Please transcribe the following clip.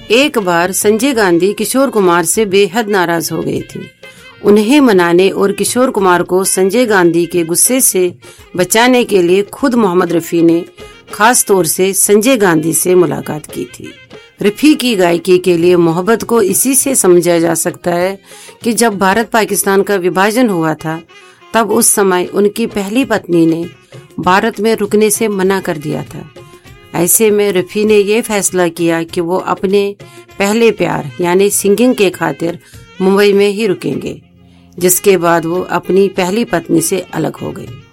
एक बार संजय गांधी किशोर कुमार से बेहद नाराज हो गए थे। उन्हें मनाने और किशोर कुमार को संजय गांधी के गुस्से से बचाने के लिए खुद मोहम्मद रफी ने खास तौर से संजय गांधी से मुलाकात की थी। रफी की गायकी के लिए मोहब्बत को इसी से समझा जा सकता है कि जब भारत पाकिस्तान का विभाजन हुआ था तब उस समय उनकी पहली पत्नी ने भारत में रुकने से मना कर दिया था। ऐसे में रफी ने ये फैसला किया कि वो अपने पहले प्यार यानी सिंगिंग के खातिर मुंबई में ही रुकेंगे, जिसके बाद वो अपनी पहली पत्नी से अलग हो गए।